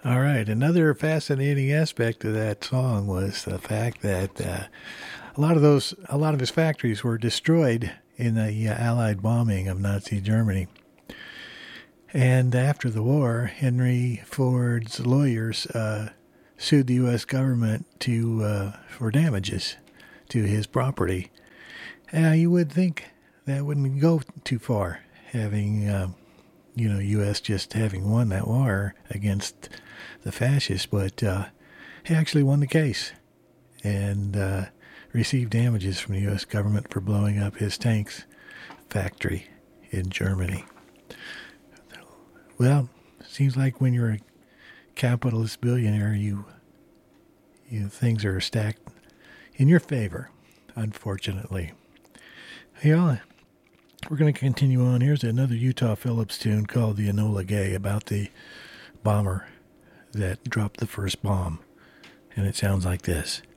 All right. Another fascinating aspect of that song was the fact that a lot of his factories were destroyed in the Allied bombing of Nazi Germany. And after the war, Henry Ford's lawyers sued the U.S. government for damages to his property. You would think that wouldn't go too far, having U.S. just having won that war against the fascists, but he actually won the case and received damages from the U.S. government for blowing up his tanks factory in Germany. Well, seems like when you're a capitalist billionaire, you things are stacked in your favor, unfortunately. Yeah, we're going to continue on. Here's another Utah Phillips tune called the Enola Gay about the bomber that dropped the first bomb. And it sounds like this.